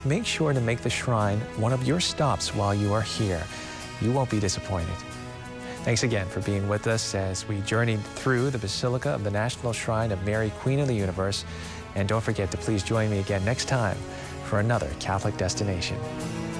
Make sure to make the shrine one of your stops while you are here. You won't be disappointed. Thanks again for being with us as we journeyed through the Basilica of the National Shrine of Mary, Queen of the Universe. And don't forget to please join me again next time for another Catholic Destination.